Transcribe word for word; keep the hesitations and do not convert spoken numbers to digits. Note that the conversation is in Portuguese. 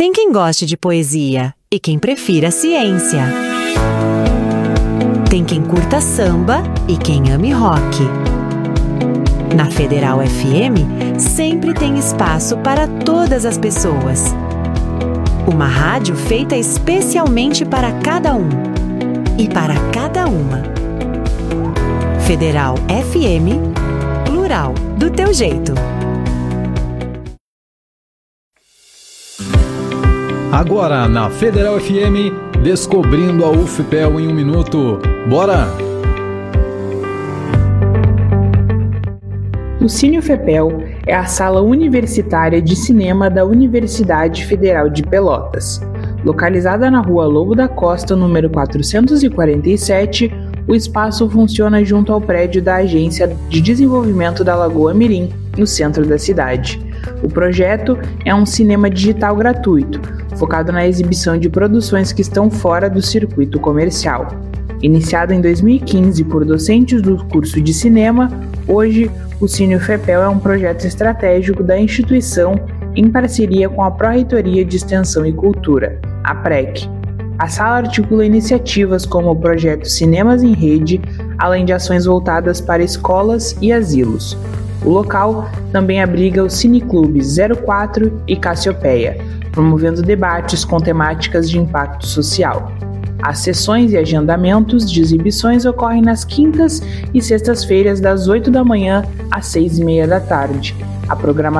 Tem quem goste de poesia e quem prefira ciência. Tem quem curta samba e quem ame rock. Na Federal F M, sempre tem espaço para todas as pessoas. Uma rádio feita especialmente para cada um e para cada uma. Federal F M, plural, do teu jeito. Agora na Federal F M, descobrindo a U F P E L em um minuto. Bora! O Cine U F P E L é a sala universitária de cinema da Universidade Federal de Pelotas. Localizada na Rua Lobo da Costa, número quatrocentos e quarenta e sete, o espaço funciona junto ao prédio da Agência de Desenvolvimento da Lagoa Mirim, no centro da cidade. O projeto é um cinema digital gratuito, focado na exibição de produções que estão fora do circuito comercial. Iniciado em dois mil e quinze por docentes do curso de cinema, hoje o Cine U F P E L é um projeto estratégico da instituição em parceria com a Pró-Reitoria de Extensão e Cultura, a PREC. A sala articula iniciativas como o projeto Cinemas em Rede, além de ações voltadas para escolas e asilos. O local também abriga os cineclubes zero quatro e Cassiopeia, promovendo debates com temáticas de impacto social. As sessões e agendamentos de exibições ocorrem nas quintas e sextas-feiras das oito da manhã às seis e meia da tarde. A programação